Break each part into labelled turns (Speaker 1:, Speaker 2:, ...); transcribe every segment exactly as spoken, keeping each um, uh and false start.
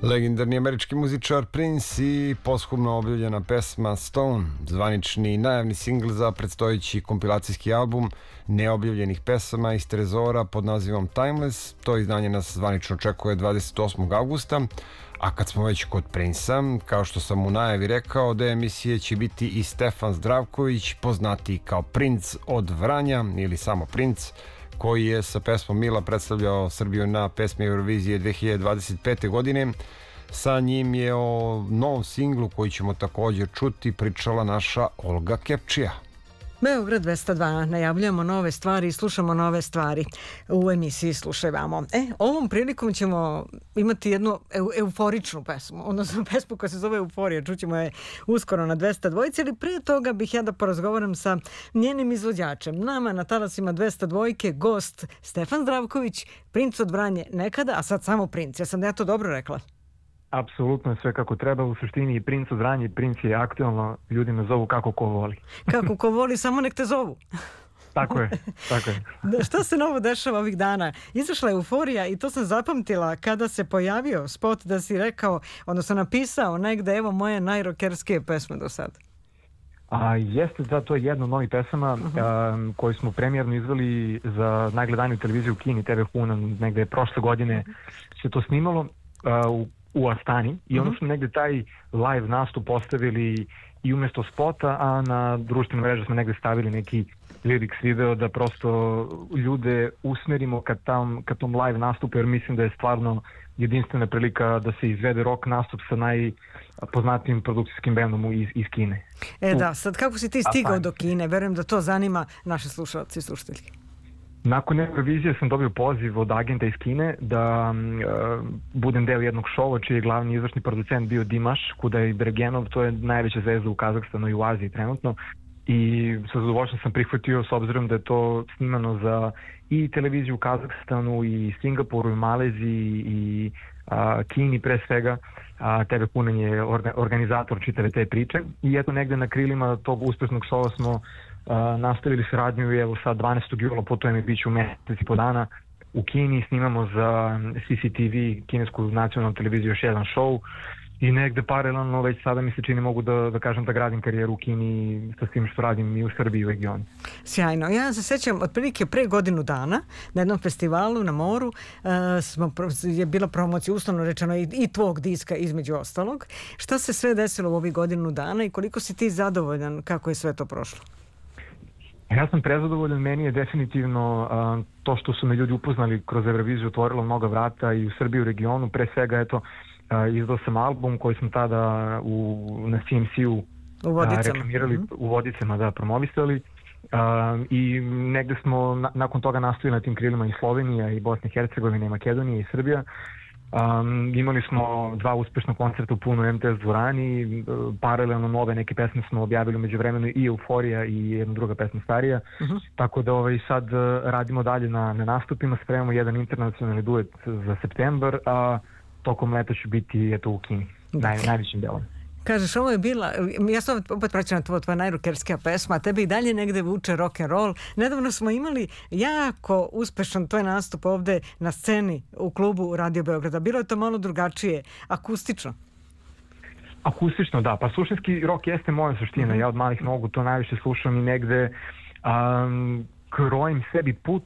Speaker 1: Legendarni američki muzičar Prince i posthumno objavljena pesma Stone, zvanični najavni singl za predstojeći kompilacijski album neobjavljenih pesama iz trezora pod nazivom Timeless. To izdanje nas zvanično očekuje dvadeset osmog avgusta. A kad smo već kod Prince-a, kao što sam u najavi rekao, deo emisije će biti i Stefan Zdravković, poznatiji kao Prince od Vranja ili samo Prince, koji je sa pesmom Mila predstavljao Srbiju na pesmi Eurovizije dve hiljade dvadeset pete. godine. Sa njim je o novom singlu koji ćemo također čuti pričala naša Olga Kepčija.
Speaker 2: Beograd dvesta dva, najavljujemo nove stvari i slušamo nove stvari u emisiji Slušajvamo. E, ovom prilikom ćemo imati jednu eu, euforičnu pesmu, odnosno pesmu koja se zove Euforija, čućemo je uskoro na dvesta dva, ali prije toga bih ja da porazgovaram sa njenim izvođačem. Nama na talasima dvesta dva gost Stefan Zdravković, Prince od Vranje nekada, a sad samo Prince. Ja sam da ja to dobro rekla?
Speaker 3: Apsolutno je sve kako treba, u suštini i Prince od Vranje, Prince je aktualno, ljudi me zovu kako ko voli.
Speaker 2: Kako ko voli, samo nek te zovu.
Speaker 3: Tako je, tako je.
Speaker 2: Da, šta se novo dešava ovih dana? Izašla je Euforija i to sam zapamtila kada se pojavio spot da si rekao, odnosno napisao negde, evo moje najrokerskije pesme do sad.
Speaker 3: A jeste da to je jedna od novih pesama uh-huh. a, koju smo premijerno izveli za najgledaniju televiziju u Kini, te ve Huna, negde prošle godine se to snimalo a, u u Astani i onda smo negde taj live nastup postavili i umjesto spota, a na društvene mreže smo negde stavili neki lyrics video da prosto ljude usmerimo ka, tam, ka tom live nastupu, jer mislim da je stvarno jedinstvena prilika da se izvede rock nastup sa najpoznatijim produkcijskim bendom iz, iz Kine.
Speaker 2: E da, sad kako si ti stigao do Kine? Verujem da to zanima naše slušalci i slušatelji.
Speaker 3: Nakon Eurovizije sam dobio poziv od agenta iz Kine da uh, budem deo jednog šova čiji je glavni izvršni producent bio Dimaš Kudaj Bergenov, to je najveća zvezda u Kazahstanu i u Aziji trenutno, i sa zadovoljstvom sam prihvatio s obzirom da je to snimano za i televiziju u Kazahstanu i Singapuru i Maleziji i uh, Kini pre svega. A te ve Hunan je orga, organizator čitave te priče i eto negde na krilima tog uspešnog šova smo Uh, nastavili saradnju i evo sad dvanaestog jula putujem i bit ću mesec i po dana u Kini, snimamo za C C T V, kinesku nacionalnu televiziju, još jedan show i negde paralelno već sada mi se čini mogu da, da kažem da gradim karijeru u Kini sa tim što radim i u Srbiji i u regionu.
Speaker 2: Sjajno. Ja se sećam otprilike pre godinu dana na jednom festivalu na moru uh, smo, je bila promocija, uslovno rečeno, i, i tvog diska između ostalog. Šta se sve desilo u ovih godinu dana i koliko si ti zadovoljan kako je sve to prošlo?
Speaker 3: Ja sam prezadovoljan, meni je definitivno uh, to što su me ljudi upoznali kroz Euroviziju otvorilo mnoga vrata i u Srbiji u regionu, pre svega eto uh, izdao sam album koji smo tada u, na C M C-u uh, reklamirali, mm-hmm. u Vodicama da promovisali uh, i negde smo na, nakon toga nastavili na tim krilima i Slovenija i Bosna i Hercegovina i Makedonija i Srbija. Um, imali smo dva uspešna koncerta u punoj M T S dvorani, paralelno nove neke pesme smo objavili među vremenu i Euforija i jedna druga pesma starija, uh-huh. tako da ovaj, sad radimo dalje na, na nastupima, spremamo jedan internacionalni duet za septembar, a tokom leta ću biti eto u Kini, naj, najvećim delom.
Speaker 2: Kažeš, ovo je bila, ja sam opet praćena tvoja, tvoja najrokerskija pesma, a tebe i dalje negde vuče rock and roll. Nedavno smo imali jako uspešan tvoj nastup ovde na sceni u klubu Radio Beograda. Bilo je to malo drugačije, akustično.
Speaker 3: Akustično, da. Pa suštinski rock jeste moja suština. Mm-hmm. Ja od malih nogu to najviše slušam i negde um, krojim sebi put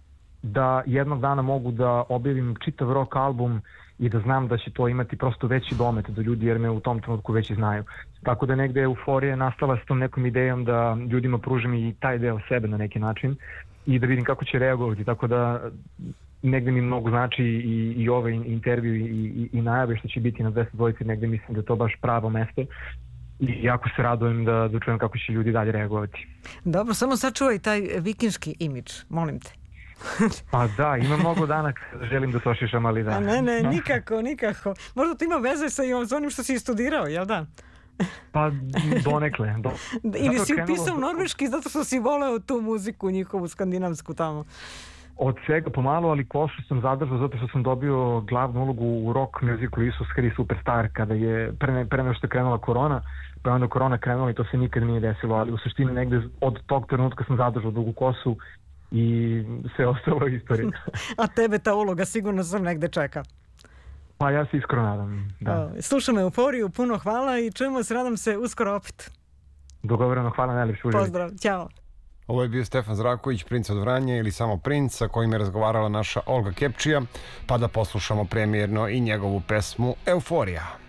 Speaker 3: da jednog dana mogu da objavim čitav rock album i da znam da će to imati prosto veći domet do ljudi jer me u tom trenutku već znaju. Tako da negde Euforija nastala s tom nekom idejom da ljudima pružim i taj deo sebe na neki način i da vidim kako će reagovati. Tako da negde mi mnogo znači i, i ovaj intervju i, i, i najave što će biti na dvesta dva, negde mislim da je to baš pravo mesto. I jako se radujem da, da čujem kako će ljudi dalje reagovati.
Speaker 2: Dobro, samo sačuvaj taj vikinški imidž, molim te.
Speaker 3: Pa da, ima mnogo dana želim da se ošišam, ali da.
Speaker 2: A ne, ne, nikako, nikako. Možda to ima veze sa onim što si studirao, jel da?
Speaker 3: Pa donekle. Do...
Speaker 2: Ili si upisao norveški zato što si voleo tu muziku njihovu skandinavsku tamo?
Speaker 3: Od svega pomalo, ali košu sam zadržao zato što sam dobio glavnu ulogu u rock muziku Isus Hri Superstar kada je pre, pre nego što je krenula korona, pa je onda korona krenula i to se nikad nije desilo, ali u suštini negde od tog trenutka sam zadržao dugu kosu i sve ostalo istorija.
Speaker 2: A tebe ta uloga sigurno sam negde čeka.
Speaker 3: Pa ja se iskreno nadam, da.
Speaker 2: Slušamo Euforiju, puno hvala i čujemo se, nadam se, uskoro opet.
Speaker 3: Dogovoreno, hvala najlepše.
Speaker 2: Pozdrav, ćao.
Speaker 1: Ovo je bio Stefan Zraković, Princ od Vranja ili samo Princ, sa kojim je razgovarala naša Olga Kepčija, pa da poslušamo premijerno i njegovu pesmu Euforija.